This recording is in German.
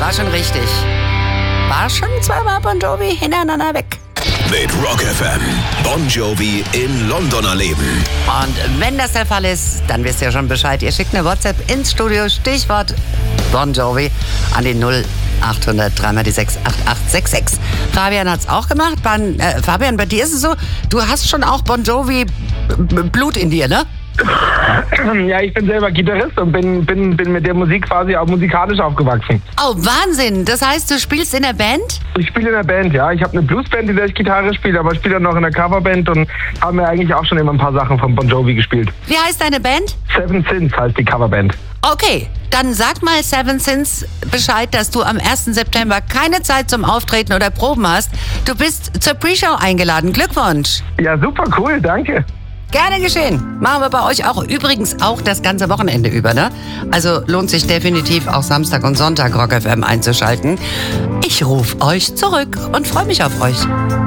war schon richtig. War schon zweimal Bon Jovi hintereinander weg. Mit Rock FM. Bon Jovi im Londoner Leben. Und wenn das der Fall ist, dann wisst ihr schon Bescheid. Ihr schickt eine WhatsApp ins Studio, Stichwort Bon Jovi an die 0800 3x6 8866. Fabian hat's auch gemacht. Fabian, bei dir ist es so, du hast schon auch Bon Jovi Blut in dir, ne? Ja, ich bin selber Gitarrist und bin mit der Musik quasi auch musikalisch aufgewachsen. Oh, Wahnsinn! Das heißt, du spielst in der Band? Ich spiele in der Band, ja. Ich habe eine Bluesband, in der ich Gitarre spiele, aber ich spiele noch in einer Coverband und haben mir eigentlich auch schon immer ein paar Sachen von Bon Jovi gespielt. Wie heißt deine Band? Seven Sins heißt die Coverband. Okay, dann sag mal Seven Sins Bescheid, dass du am 1. September keine Zeit zum Auftreten oder Proben hast. Du bist zur Pre-Show eingeladen. Glückwunsch! Ja, super cool, danke. Gerne geschehen. Machen wir bei euch auch übrigens auch das ganze Wochenende über, ne? Also lohnt sich definitiv auch Samstag und Sonntag Rock FM einzuschalten. Ich rufe euch zurück und freue mich auf euch.